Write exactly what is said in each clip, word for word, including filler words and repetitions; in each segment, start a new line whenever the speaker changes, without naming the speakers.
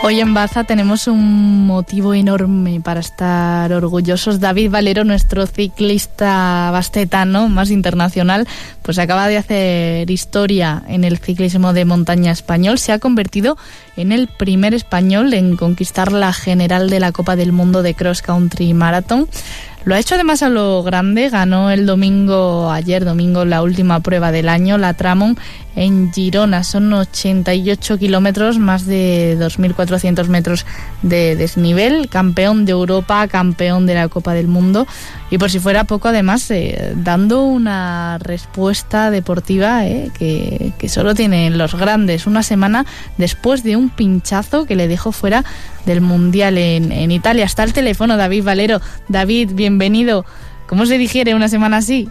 Hoy en Baza tenemos un motivo enorme para estar orgullosos. David Valero, nuestro ciclista bastetano más internacional, pues acaba de hacer historia en el ciclismo de montaña español. Se ha convertido en el primer español en conquistar la general de la Copa del Mundo de Cross Country Marathon. Lo ha hecho además a lo grande, ganó el domingo, ayer domingo, la última prueba del año, la Tramon, en Girona. Son ochenta y ocho kilómetros, más de dos mil cuatrocientos metros de desnivel, campeón de Europa, campeón de la Copa del Mundo, y por si fuera poco, además, eh, dando una respuesta deportiva eh, que, que solo tienen los grandes, una semana después de un pinchazo que le dejó fuera del Mundial en, en Italia. Está al teléfono David Valero. David, bienvenido. ¿Cómo se digiere una semana así?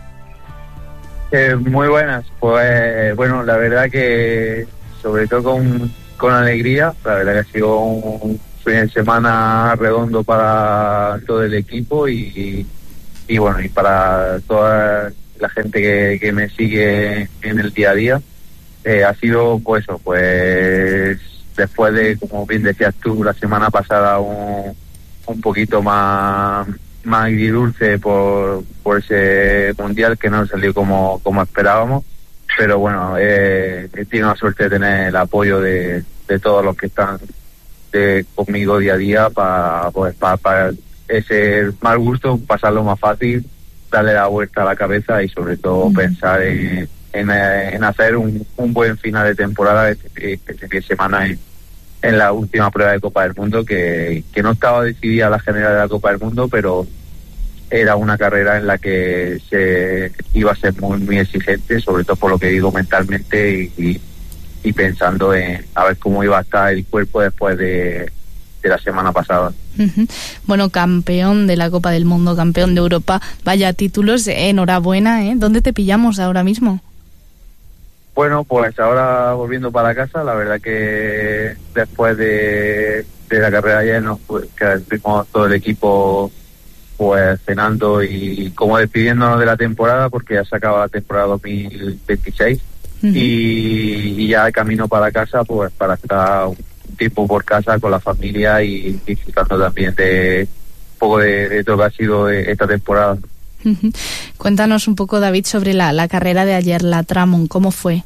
Eh, muy buenas. Pues bueno, la verdad que sobre todo con, con alegría. La verdad que ha sido un fin de semana redondo para todo el equipo y, y bueno, y para toda la gente que, que me sigue en el día a día. Eh, ha sido pues eso, pues después de, como bien decías tú, la semana pasada un, un poquito más más agridulce por, por ese mundial que no salió como, como esperábamos, pero bueno, eh, tiene la suerte de tener el apoyo de, de todos los que están de, conmigo día a día para pues, para, para ese mal gusto pasarlo más fácil, darle la vuelta a la cabeza y sobre todo mm. pensar en, en, en hacer un, un buen final de temporada este, este fin de semana en, en la última prueba de Copa del Mundo, que, que no estaba decidida la general de la Copa del Mundo, pero era una carrera en la que se iba a ser muy muy exigente, sobre todo por lo que digo mentalmente y, y, y pensando en a ver cómo iba a estar el cuerpo después de, de la semana pasada.
Uh-huh. Bueno, campeón de la Copa del Mundo, campeón de Europa, vaya títulos, enhorabuena, ¿eh? ¿Dónde te pillamos ahora mismo?
Bueno, pues ahora volviendo para casa, la verdad que después de, de la carrera ayer nos fuimos todo el equipo pues cenando y como despidiéndonos de la temporada, porque ya se acaba la temporada dos mil veintiséis. Uh-huh. y, y ya de camino para casa, pues para estar un tiempo por casa con la familia y disfrutando también de un poco de, de todo lo que ha sido esta temporada.
Uh-huh. Cuéntanos un poco, David, sobre la, la carrera de ayer, la Tramon, ¿cómo fue?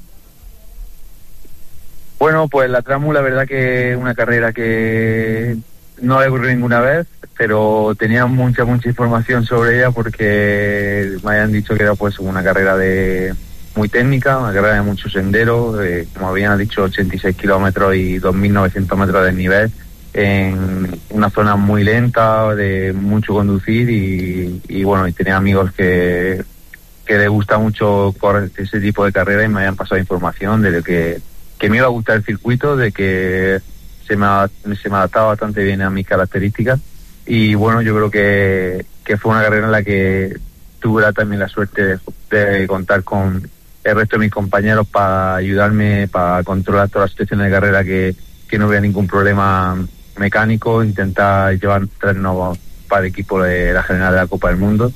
Bueno, pues la Tramon, la verdad que es una carrera que no he ocurrido ninguna vez, pero tenía mucha, mucha información sobre ella porque me habían dicho que era pues una carrera de muy técnica, una carrera de muchos senderos, eh, como habían dicho, ochenta y seis kilómetros y dos mil novecientos metros de nivel, en una zona muy lenta, de mucho conducir y, y bueno, y tenía amigos que, que les gusta mucho correr ese tipo de carrera y me habían pasado información de que, que me iba a gustar el circuito, de que se me, se me adaptaba bastante bien a mis características y bueno, yo creo que, que fue una carrera en la que tuve también la suerte de, de contar con el resto de mis compañeros para ayudarme, para controlar todas las situaciones de carrera, que, que no hubiera ningún problema mecánico, intentar llevar tres nuevos para el equipo de la general de la Copa del Mundo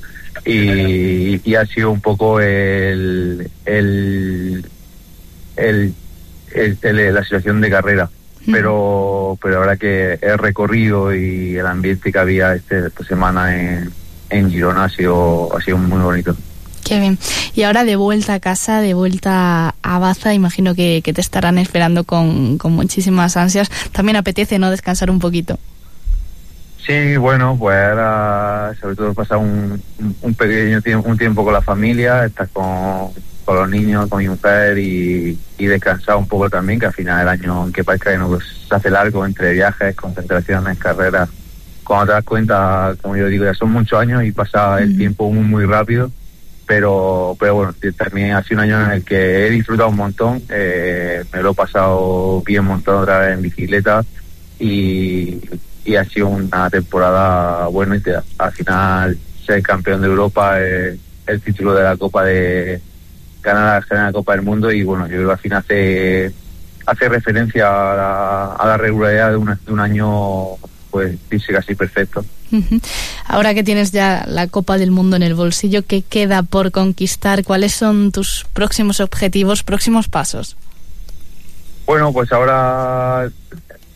y, y ha sido un poco el el, el, el, el la situación de carrera, pero pero la verdad que el recorrido y el ambiente que había este, esta semana en, en Girona ha sido ha sido muy bonito.
Qué bien. Y ahora de vuelta a casa, de vuelta a Baza, imagino que, que te estarán esperando con, con muchísimas ansias. También apetece, ¿no?, descansar un poquito.
Sí, bueno, pues ahora sobre todo pasar un, un pequeño tiempo, un tiempo con la familia, estar con, con los niños, con mi mujer y, y descansar un poco también, que al final del año, aunque parezca que no, pues, se hace largo entre viajes, concentraciones, carreras. Cuando te das cuenta, como yo digo, ya son muchos años y pasa el mm. tiempo muy, muy rápido. Pero pero bueno, también ha sido un año en el que he disfrutado un montón, eh, me lo he pasado bien montado otra vez en bicicleta y, y ha sido una temporada buena y te, al final ser campeón de Europa, eh, el título de la Copa de ganar la Copa del Mundo y bueno, yo creo que al final hace, hace referencia a la, a la regularidad de, una, de un año pues dice casi perfecto.
Uh-huh. Ahora que tienes ya la Copa del Mundo en el bolsillo, ¿qué queda por conquistar? ¿Cuáles son tus próximos objetivos, próximos pasos?
Bueno, pues ahora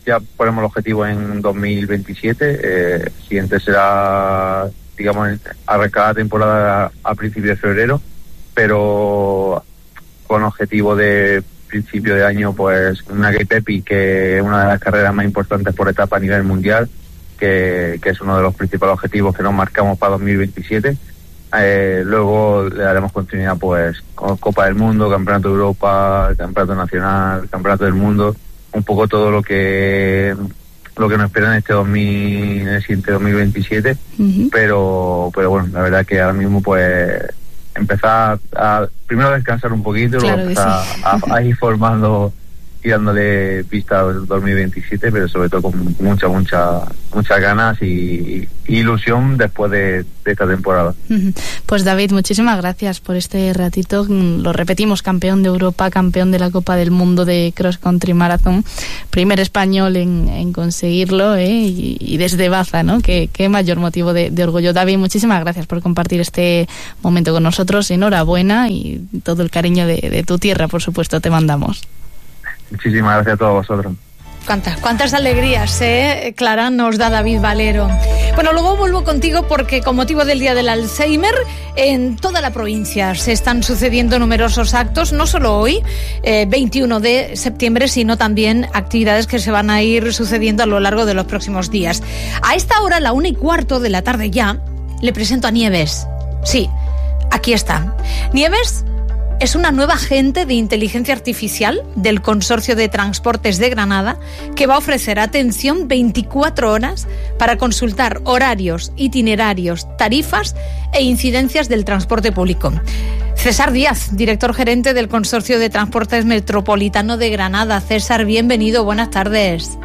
ya ponemos el objetivo en dos mil veintisiete. Eh, el siguiente será, digamos, arrancar la temporada a principios de febrero, pero con objetivo de principio de año, pues una Gay Pepi, que es una de las carreras más importantes por etapa a nivel mundial, que, que es uno de los principales objetivos que nos marcamos para dos mil veintisiete. Eh, luego le daremos continuidad pues con Copa del Mundo, Campeonato de Europa, Campeonato Nacional, Campeonato del Mundo, un poco todo lo que lo que nos espera en este dos mil, en el siguiente dos mil veintisiete. Uh-huh. pero pero bueno, la verdad que ahora mismo pues empezar a primero a descansar un poquito, claro, luego empezar sí. a, a ir formando y dándole pista al dos mil veintisiete, pero sobre todo con mucha, mucha, muchas ganas y, y ilusión después de, de esta temporada.
Pues David, muchísimas gracias por este ratito. Lo repetimos, campeón de Europa, campeón de la Copa del Mundo de Cross Country Marathon, primer español en, en conseguirlo, ¿eh? y, y desde Baza, ¿no? Qué, qué mayor motivo de, de orgullo. David, muchísimas gracias por compartir este momento con nosotros. Enhorabuena y todo el cariño de, de tu tierra, por supuesto, te mandamos.
Muchísimas gracias a todos vosotros.
Cuántas, cuántas alegrías, ¿eh? Clara, nos da David Valero. Bueno, luego vuelvo contigo porque con motivo del Día del Alzheimer, en toda la provincia se están sucediendo numerosos actos, no solo hoy, eh, veintiuno de septiembre, sino también actividades que se van a ir sucediendo a lo largo de los próximos días. A esta hora, la una y cuarto de la tarde ya, le presento a Nieves. Sí, aquí está. Nieves es una nueva agente de inteligencia artificial del Consorcio de Transportes de Granada que va a ofrecer atención veinticuatro horas para consultar horarios, itinerarios, tarifas e incidencias del transporte público. César Díaz, director gerente del Consorcio de Transportes Metropolitano de Granada. César, bienvenido, buenas tardes.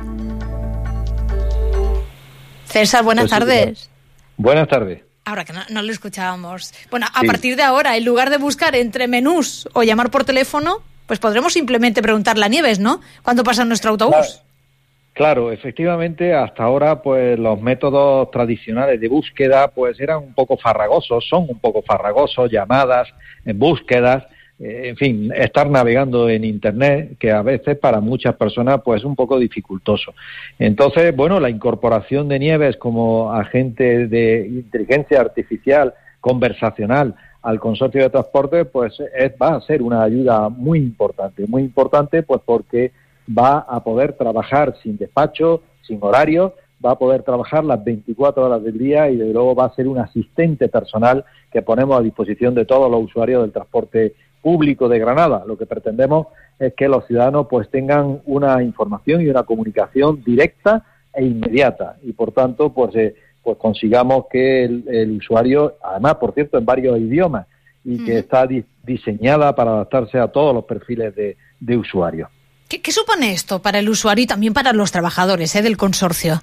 César, buenas pues, tardes.
Buenas tardes.
Ahora que no, no lo escuchábamos. Bueno, a sí. partir de ahora, en lugar de buscar entre menús o llamar por teléfono, pues podremos simplemente preguntarle a Nieves, ¿no? ¿Cuándo pasa nuestro autobús?
Claro, claro, efectivamente, hasta ahora, pues los métodos tradicionales de búsqueda, pues eran un poco farragosos, son un poco farragosos, llamadas, en búsquedas, eh, en fin, estar navegando en Internet, que a veces para muchas personas, pues es un poco dificultoso. Entonces, bueno, la incorporación de Nieves como agente de inteligencia artificial conversacional al Consorcio de Transporte, pues es, va a ser una ayuda muy importante, muy importante, pues porque va a poder trabajar sin despacho, sin horario, va a poder trabajar las veinticuatro horas del día y de luego va a ser un asistente personal que ponemos a disposición de todos los usuarios del transporte público de Granada. Lo que pretendemos es que los ciudadanos pues tengan una información y una comunicación directa e inmediata y por tanto pues eh, pues consigamos que el, el usuario, además por cierto en varios idiomas y uh-huh. que está di- diseñada para adaptarse a todos los perfiles de, de usuarios.
¿Qué, ¿Qué supone esto para el usuario y también para los trabajadores eh, del consorcio?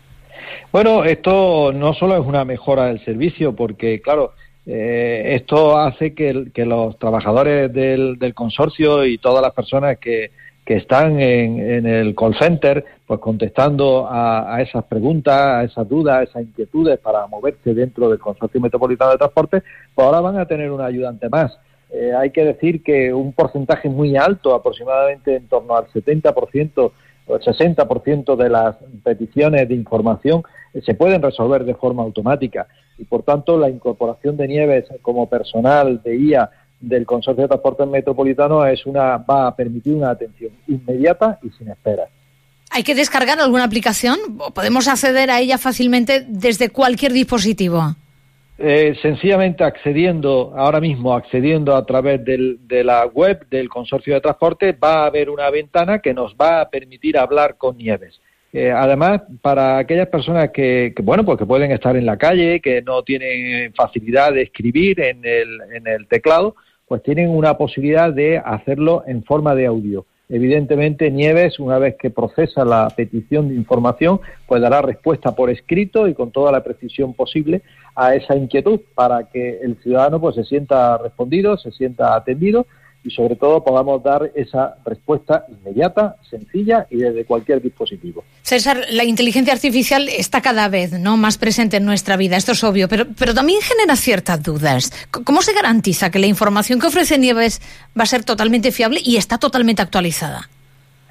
Bueno, esto no solo es una mejora del servicio porque claro, Eh, esto hace que, el, que los trabajadores del, del consorcio y todas las personas que, que están en, en el call center, pues contestando a, a esas preguntas, a esas dudas, a esas inquietudes para moverse dentro del Consorcio Metropolitano de Transporte, pues ahora van a tener un ayudante más. Eh, hay que decir que un porcentaje muy alto, aproximadamente en torno al setenta por ciento o el sesenta por ciento de las peticiones de información eh, se pueden resolver de forma automática. Y por tanto la incorporación de Nieves como personal de I A del Consorcio de Transportes Metropolitano es una va a permitir una atención inmediata y sin espera.
¿Hay que descargar alguna aplicación? ¿Podemos acceder a ella fácilmente desde cualquier dispositivo?
Eh, sencillamente accediendo, ahora mismo accediendo a través del, de la web del Consorcio de Transporte, va a haber una ventana que nos va a permitir hablar con Nieves. Eh, además, para aquellas personas que, que, bueno, pues que pueden estar en la calle, que no tienen facilidad de escribir en el, en el teclado, pues tienen una posibilidad de hacerlo en forma de audio. Evidentemente, Nieves, una vez que procesa la petición de información, pues dará respuesta por escrito y con toda la precisión posible a esa inquietud para que el ciudadano pues se sienta respondido, se sienta atendido y sobre todo podamos dar esa respuesta inmediata, sencilla y desde cualquier dispositivo.
César, la inteligencia artificial está cada vez no más presente en nuestra vida, esto es obvio, pero, pero también genera ciertas dudas. ¿Cómo se garantiza que la información que ofrece Nieves va a ser totalmente fiable y está totalmente actualizada?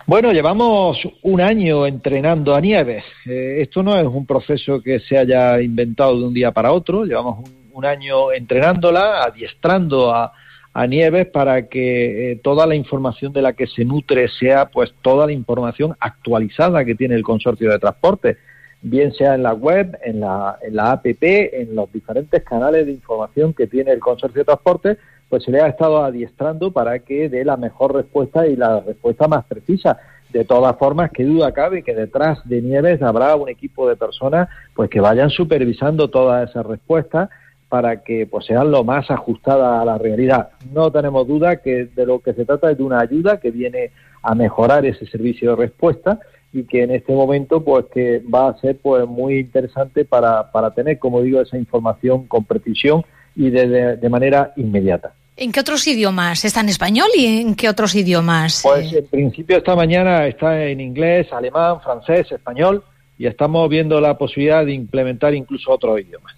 Bueno, llevamos un año entrenando a Nieves. Eh, esto no es un proceso que se haya inventado de un día para otro. Llevamos un, un año entrenándola, adiestrando a, a Nieves para que eh, toda la información de la que se nutre sea pues toda la información actualizada que tiene el Consorcio de Transporte, bien sea en la web, en la, en la app, en los diferentes canales de información que tiene el Consorcio de Transporte, pues se le ha estado adiestrando para que dé la mejor respuesta y la respuesta más precisa. De todas formas, qué duda cabe que detrás de Nieves habrá un equipo de personas pues que vayan supervisando todas esas respuestas para que pues sean lo más ajustadas a la realidad. No tenemos duda que de lo que se trata es de una ayuda que viene a mejorar ese servicio de respuesta y que en este momento pues que va a ser pues muy interesante para, para tener, como digo, esa información con precisión y de, de, de manera inmediata.
¿En qué otros idiomas? ¿Está en español y en qué otros idiomas?
Pues en principio esta mañana está en inglés, alemán, francés, español y estamos viendo la posibilidad de implementar incluso otros idiomas.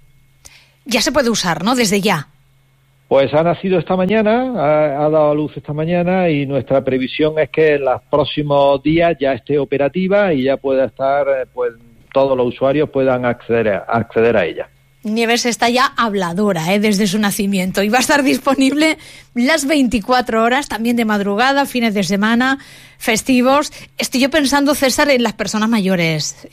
Ya se puede usar, ¿no? Desde ya.
Pues ha nacido esta mañana, ha, ha dado a luz esta mañana y nuestra previsión es que en los próximos días ya esté operativa y ya pueda estar, pues todos los usuarios puedan acceder a, acceder a ella.
Nieves está ya habladora, ¿eh? Desde su nacimiento y va a estar disponible las veinticuatro horas, también de madrugada, fines de semana, festivos. Estoy yo pensando, César, en las personas mayores.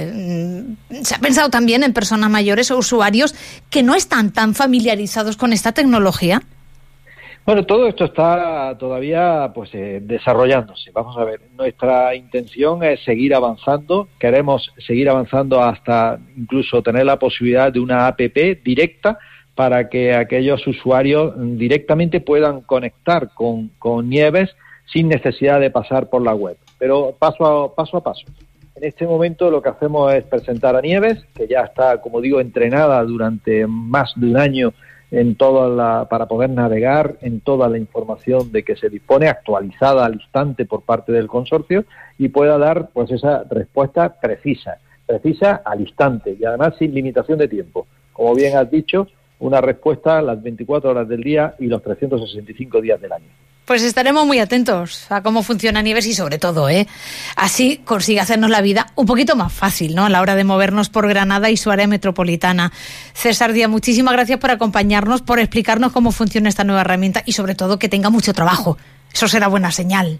Eh, ¿Se ha pensado también en personas mayores o usuarios que no están tan familiarizados con esta tecnología?
Bueno, todo esto está todavía pues eh, desarrollándose. Vamos a ver, nuestra intención es seguir avanzando, queremos seguir avanzando hasta incluso tener la posibilidad de una app directa para que aquellos usuarios directamente puedan conectar con, con Nieves sin necesidad de pasar por la web, pero paso a paso. a paso. En este momento lo que hacemos es presentar a Nieves, que ya está, como digo, entrenada durante más de un año en toda la, para poder navegar en toda la información de que se dispone, actualizada al instante por parte del consorcio, y pueda dar pues esa respuesta precisa, precisa al instante y además sin limitación de tiempo. Como bien has dicho, una respuesta las veinticuatro horas del día y los trescientos sesenta y cinco días del año.
Pues estaremos muy atentos a cómo funciona Nieves y sobre todo, ¿eh? así consigue hacernos la vida un poquito más fácil, ¿no? A la hora de movernos por Granada y su área metropolitana. César Díaz, muchísimas gracias por acompañarnos, por explicarnos cómo funciona esta nueva herramienta y sobre todo que tenga mucho trabajo. Eso será buena señal.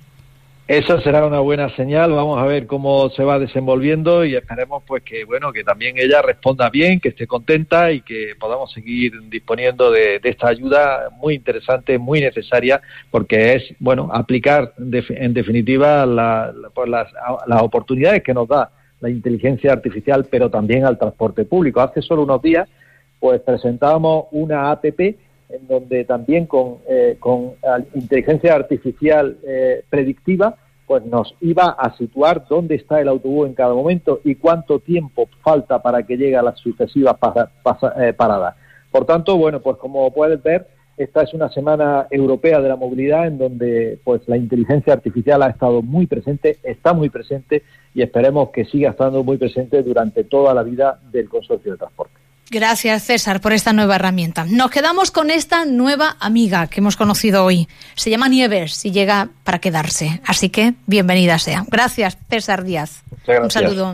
Eso será una buena señal. Vamos a ver cómo se va desenvolviendo y esperemos pues que bueno que también ella responda bien, que esté contenta y que podamos seguir disponiendo de, de esta ayuda muy interesante, muy necesaria, porque es bueno aplicar de, en definitiva la, la, pues las, las oportunidades que nos da la inteligencia artificial, pero también al transporte público. Hace solo unos días pues presentábamos una app en donde también con, eh, con inteligencia artificial eh, predictiva, pues nos iba a situar dónde está el autobús en cada momento y cuánto tiempo falta para que llegue a las sucesivas pasa, pasa, eh, paradas. Por tanto, bueno, pues como puedes ver, esta es una semana europea de la movilidad en donde pues la inteligencia artificial ha estado muy presente, está muy presente y esperemos que siga estando muy presente durante toda la vida del Consorcio de Transporte.
Gracias, César, por esta nueva herramienta. Nos quedamos con esta nueva amiga que hemos conocido hoy. Se llama Nieves y llega para quedarse. Así que, bienvenida sea. Gracias, César Díaz.
Muchas gracias.
Un saludo.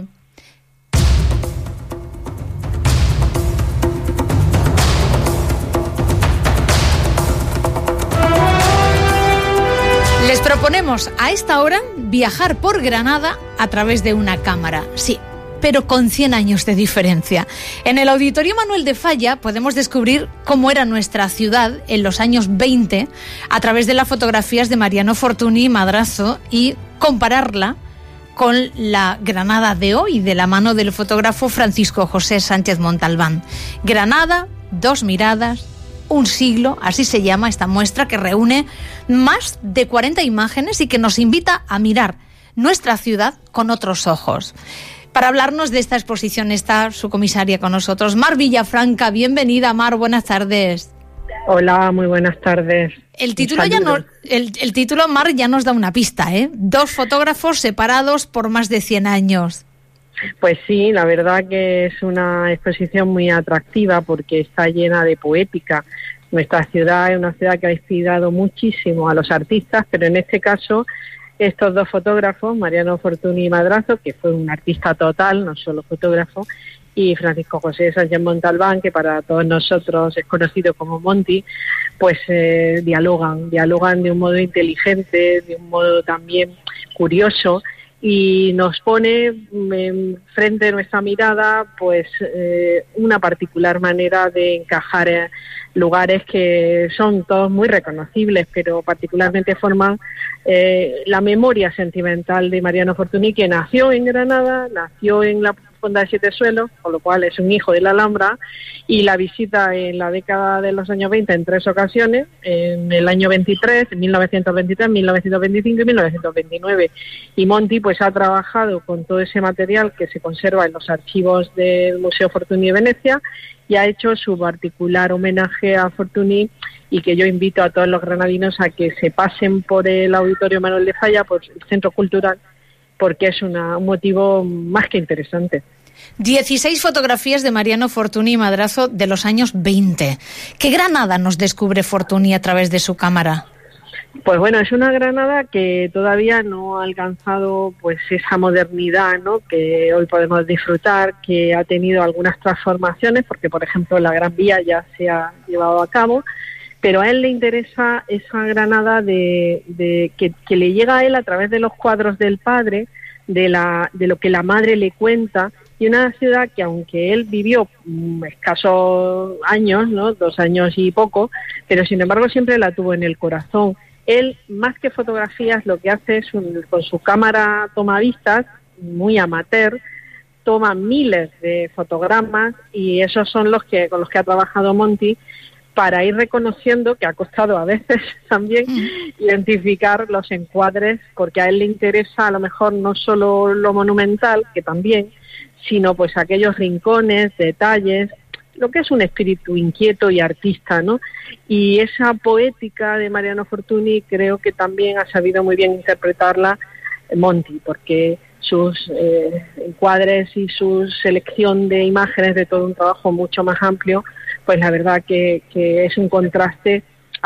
Les proponemos a esta hora viajar por Granada a través de una cámara. Sí, pero con cien años de diferencia. En el Auditorio Manuel de Falla podemos descubrir cómo era nuestra ciudad en los años veinte a través de las fotografías de Mariano Fortuny Madrazo y compararla con la Granada de hoy de la mano del fotógrafo Francisco José Sánchez Montalbán. Granada, dos miradas, un siglo, así se llama esta muestra que reúne más de cuarenta imágenes y que nos invita a mirar nuestra ciudad con otros ojos. Para hablarnos de esta exposición está su comisaria con nosotros, Mar Villafranca. Bienvenida, Mar, buenas tardes.
Hola, muy buenas tardes.
El título, ya no, el, el título, Mar, ya nos da una pista, ¿eh? Dos fotógrafos separados por más de cien años.
Pues sí, la verdad que es una exposición muy atractiva porque está llena de poética. Nuestra ciudad es una ciudad que ha inspirado muchísimo a los artistas, pero en este caso estos dos fotógrafos, Mariano Fortuny Madrazo, que fue un artista total, no solo fotógrafo, y Francisco José Sánchez Montalbán, que para todos nosotros es conocido como Monty, pues eh, dialogan, dialogan de un modo inteligente, de un modo también curioso, y nos pone en frente de nuestra mirada pues eh, una particular manera de encajar eh, lugares que son todos muy reconocibles, pero particularmente forman eh, la memoria sentimental de Mariano Fortuny, que nació en Granada, nació en la Fonda de Siete Suelos, con lo cual es un hijo de la Alhambra, y la visita en la década de los años veinte en tres ocasiones, en el año veintitrés, en mil novecientos veintitrés, mil novecientos veinticinco y mil novecientos veintinueve. Y Monty pues ha trabajado con todo ese material que se conserva en los archivos del Museo Fortuny de Venecia y ha hecho su particular homenaje a Fortuny, y que yo invito a todos los granadinos a que se pasen por el Auditorio Manuel de Falla, por el Centro Cultural, porque es una, un motivo más que interesante.
dieciséis fotografías de Mariano Fortuny Madrazo de los años veinte. ¿Qué Granada nos descubre Fortuny a través de su cámara?
Pues bueno, es una Granada que todavía no ha alcanzado pues esa modernidad, ¿no?, que hoy podemos disfrutar, que ha tenido algunas transformaciones, porque por ejemplo la Gran Vía ya se ha llevado a cabo, pero a él le interesa esa Granada de, de que, que le llega a él a través de los cuadros del padre, de la de lo que la madre le cuenta, y una ciudad que aunque él vivió mm, escasos años, ¿no?, dos años y poco, pero sin embargo siempre la tuvo en el corazón. Él, más que fotografías, lo que hace es, un, con su cámara tomavistas, muy amateur, toma miles de fotogramas, y esos son los que con los que ha trabajado Monty, para ir reconociendo, que ha costado a veces también identificar los encuadres, porque a él le interesa a lo mejor no solo lo monumental, que también, sino pues aquellos rincones, detalles, lo que es un espíritu inquieto y artista, ¿no? Y esa poética de Mariano Fortuny creo que también ha sabido muy bien interpretarla Monty, porque sus eh, encuadres y su selección de imágenes de todo un trabajo mucho más amplio, pues la verdad que, que es un contraste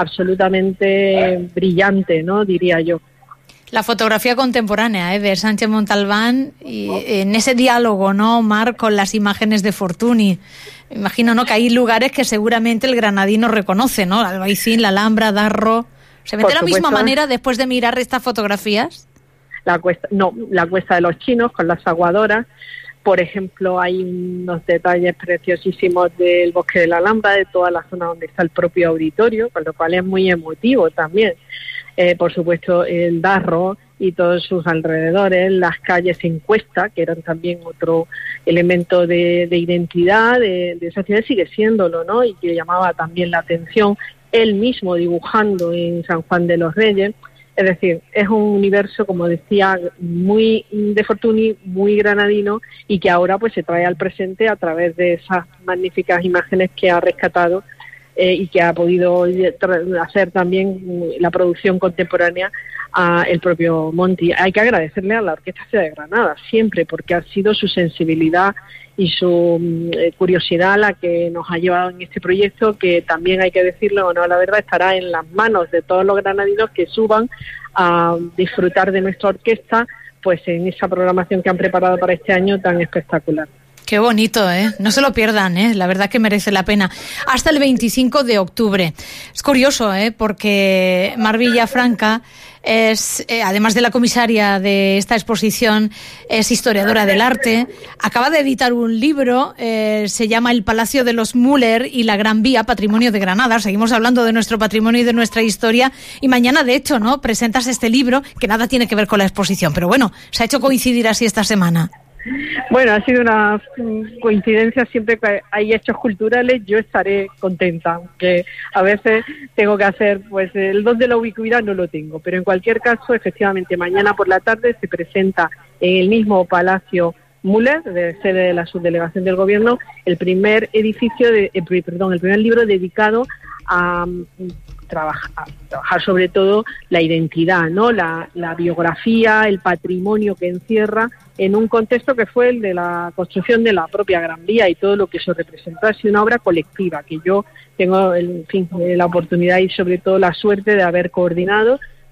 absolutamente brillante, ¿no?, diría yo.
La fotografía contemporánea ¿eh? de Sánchez Montalbán, y en ese diálogo, ¿no, Mar, con las imágenes de Fortuny? Imagino, ¿no?, que hay lugares que seguramente el granadino reconoce, ¿no? Albaicín, la Alhambra, Darro. ¿Se ve de la misma manera después de mirar estas fotografías?
La cuesta, no, la Cuesta de los Chinos con las aguadoras. Por ejemplo, hay unos detalles preciosísimos del Bosque de la Alhambra, de toda la zona donde está el propio auditorio, con lo cual es muy emotivo también. Eh, por supuesto, el Darro y todos sus alrededores, las calles en cuesta, que eran también otro elemento de, de identidad de, de esa ciudad, sigue siéndolo, ¿no?, y que llamaba también la atención, él mismo dibujando en San Juan de los Reyes. Es decir, es un universo, como decía, muy de Fortuny, muy granadino, y que ahora pues se trae al presente a través de esas magníficas imágenes que ha rescatado eh, y que ha podido hacer también la producción contemporánea a el propio Monty. Hay que agradecerle a la Orquesta Ciudad de Granada siempre, porque ha sido su sensibilidad y su eh, curiosidad la que nos ha llevado en este proyecto, que también hay que decirlo, o no, la verdad, estará en las manos de todos los granadinos que suban a disfrutar de nuestra orquesta, pues en esa programación que han preparado para este año tan espectacular.
Qué bonito, ¿eh? No se lo pierdan, ¿eh? La verdad que merece la pena. Hasta el veinticinco de octubre. Es curioso, ¿eh? Porque Mar Villafranca es, eh, además de la comisaria de esta exposición, es historiadora del arte. Acaba de editar un libro, eh, se llama El Palacio de los Müller y la Gran Vía, Patrimonio de Granada. Seguimos hablando de nuestro patrimonio y de nuestra historia. Y mañana, de hecho, ¿no?, presentas este libro que nada tiene que ver con la exposición. Pero bueno, se ha hecho coincidir así esta semana.
Bueno, ha sido una coincidencia. Siempre que hay hechos culturales yo estaré contenta, aunque a veces tengo que hacer, pues el don de la ubicuidad no lo tengo, pero en cualquier caso, efectivamente, mañana por la tarde se presenta en el mismo Palacio Müller, de sede de la subdelegación del Gobierno, el primer edificio, de, eh, perdón, el primer libro dedicado a Trabajar, trabajar sobre todo la identidad, ¿no?, la, la biografía, el patrimonio que encierra, en un contexto que fue el de la construcción de la propia Gran Vía y todo lo que eso representó. Ha sido una obra colectiva que yo tengo, en fin, la oportunidad y sobre todo la suerte de haber coordinado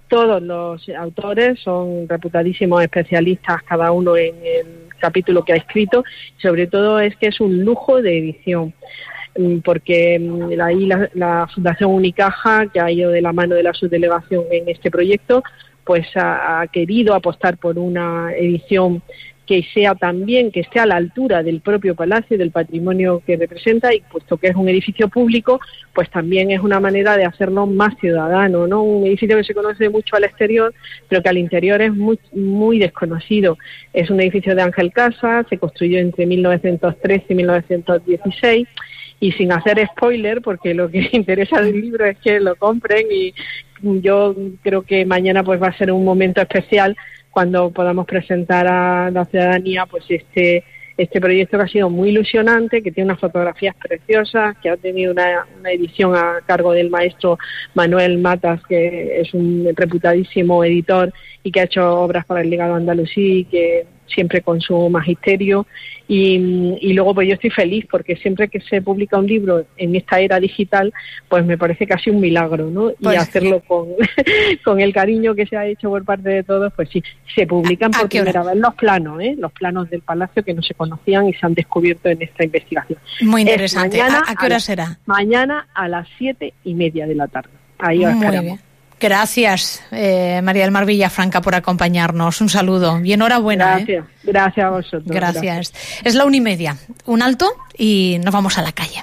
Todos los autores son reputadísimos especialistas, cada uno en el capítulo que ha escrito. Sobre todo es que es un lujo de edición, porque ahí la, la Fundación Unicaja, que ha ido de la mano de la subdelegación en este proyecto, pues ha, ha querido apostar por una edición que sea también, que esté a la altura del propio palacio, del patrimonio que representa, y puesto que es un edificio público, pues también es una manera de hacerlo más ciudadano, ¿no? Un edificio que se conoce mucho al exterior, pero que al interior es muy, muy desconocido. Es un edificio de Ángel Casas, se construyó entre mil novecientos trece y mil novecientos dieciséis, y sin hacer spoiler, porque lo que interesa del libro es que lo compren, y yo creo que mañana pues va a ser un momento especial cuando podamos presentar a la ciudadanía pues este este proyecto que ha sido muy ilusionante, que tiene unas fotografías preciosas, que ha tenido una, una edición a cargo del maestro Manuel Matas, que es un reputadísimo editor y que ha hecho obras para el legado andalusí, que siempre con su magisterio, y, y luego pues yo estoy feliz porque siempre que se publica un libro en esta era digital, pues me parece casi un milagro, ¿no? Pues y hacerlo con, con el cariño que se ha hecho por parte de todos, pues sí, se publican por primera vez los planos, ¿eh? Los planos del palacio que no se conocían y se han descubierto en esta investigación.
Muy interesante.
Mañana,
¿A, a qué hora será?
Mañana a las siete y media de la tarde. Ahí os esperamos.
Muy bien. Gracias, eh, María del Mar Villafranca, por acompañarnos. Un saludo y enhorabuena.
Gracias, ¿eh? Gracias a vosotros.
Gracias.
Gracias.
Es la una y media. Un alto y nos vamos a la calle.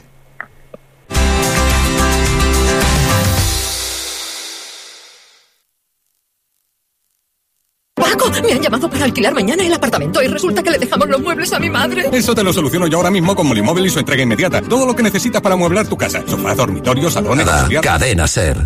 Paco, me han llamado para alquilar mañana el apartamento y resulta que le dejamos los muebles a mi madre.
Eso te lo soluciono yo ahora mismo con Molimóvil y su entrega inmediata. Todo lo que necesitas para amueblar tu casa. Sofá, dormitorio, salones,
Nada, Cadena Ser.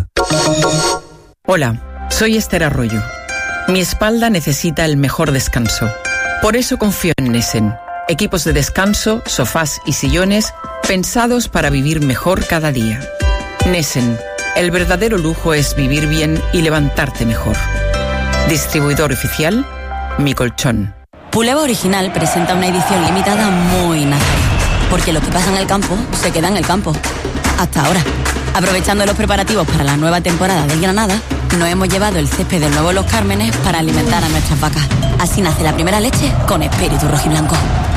Hola, soy Esther Arroyo. Mi espalda necesita el mejor descanso. Por eso confío en Nessen. Equipos de descanso, sofás y sillones pensados para vivir mejor cada día. Nessen. El verdadero lujo es vivir bien y levantarte mejor. Distribuidor oficial, Mi Colchón.
Puleva Original presenta una edición limitada muy nazarí, porque lo que pasa en el campo se queda en el campo. Hasta ahora. Aprovechando los preparativos para la nueva temporada del Granada, nos hemos llevado el césped del nuevo Los Cármenes para alimentar a nuestras vacas. Así nace la primera leche con espíritu rojiblanco.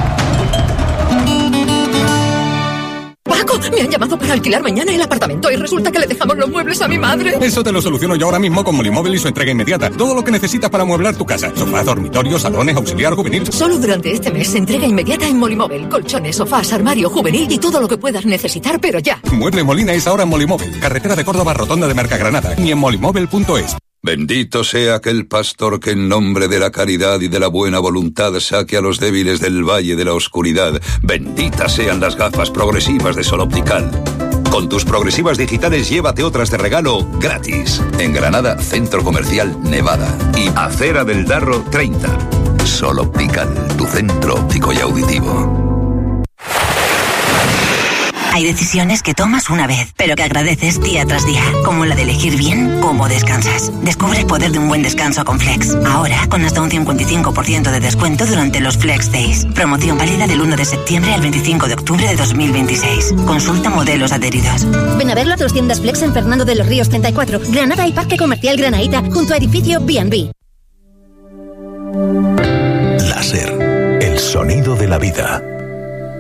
Paco, me han llamado para alquilar mañana el apartamento y resulta que le dejamos los muebles a mi madre.
Eso te lo soluciono yo ahora mismo con Molimóvil y su entrega inmediata. Todo lo que necesitas para amueblar tu casa. Sofá, dormitorio, salones, auxiliar juvenil.
Solo durante este mes, entrega inmediata en Molimóvil. Colchones, sofás, armario juvenil y todo lo que puedas necesitar, pero ya.
Mueble Molina es ahora en Molimóvil. Carretera de Córdoba, rotonda de Mercagranada. Y en molimóvil punto es.
Bendito sea aquel pastor que en nombre de la caridad y de la buena voluntad saque a los débiles del valle de la oscuridad. Benditas sean las gafas progresivas de Sol Optical. Con tus progresivas digitales llévate otras de regalo gratis. En Granada, Centro Comercial Nevada. Y Acera del Darro treinta. Sol Optical, tu centro óptico y auditivo.
Hay decisiones que tomas una vez, pero que agradeces día tras día, como la de elegir bien cómo descansas. Descubre el poder de un buen descanso con Flex. Ahora, con hasta un cincuenta y cinco por ciento de descuento durante los Flex Days. Promoción válida del uno de septiembre al veinticinco de octubre de dos mil veintiséis. Consulta modelos adheridos.
Ven a verlo a tus tiendas Flex en Fernando de los Ríos treinta y cuatro, Granada y Parque Comercial Granaíta, junto a edificio B and B.
Láser, el sonido de la vida.